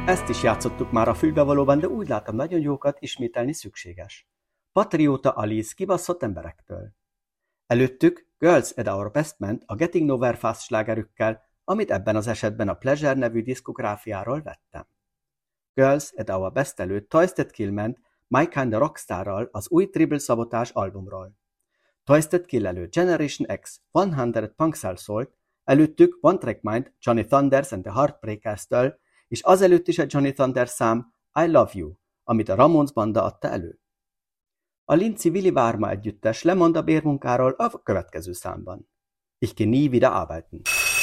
Ezt is játszottuk már a fülbevalóban, de úgy látom, nagyon jókat ismételni szükséges. Patrióta Alice kibaszott emberektől. Előttük Girls at Our Best ment a Getting Nowhere Fast slágerükkel, amit ebben az esetben a Pleasure nevű diszkográfiáról vettem. Girls at Our Best előtt Toys That Kill ment My Kinda Rockstarral az új Triple Sabotage albumról. Toys That Kill előtt Generation X 100 Punks-el szólt, előttük One Track Mind Johnny Thunders and the Heartbreakers-től, és azelőtt is egy Johnny Thunders szám I Love You, amit a Ramones banda adta elő. A Lindsay Willy Varma együttes lemond a bérmunkáról a következő számban. Ich geh nie wieder arbeiten.